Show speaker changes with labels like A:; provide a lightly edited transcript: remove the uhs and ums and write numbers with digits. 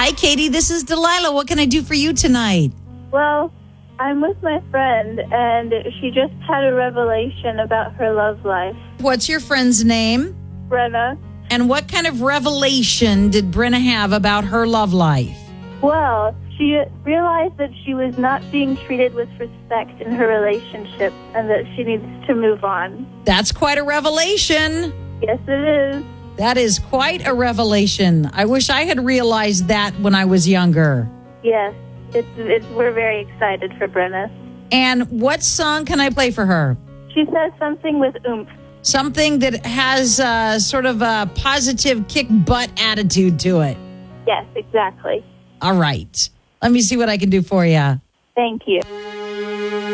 A: Hi, Katie. This is Delilah. What can I do for you tonight?
B: Well, I'm with my friend, and she just had a revelation about her love life.
A: What's your friend's name?
B: Brenna.
A: And what kind of revelation did Brenna have about her love life?
B: Well, she realized that she was not being treated with respect in her relationship and that she needs to move on.
A: That's quite a revelation.
B: Yes, it is.
A: That is quite a revelation. I wish I had realized that when I was younger.
B: Yes, we're very excited for Brenna.
A: And what song can I play for her?
B: She says something with oomph.
A: Something that has sort of a positive kick-butt attitude to it.
B: Yes, exactly.
A: All right. Let me see what I can do for you.
B: Thank you.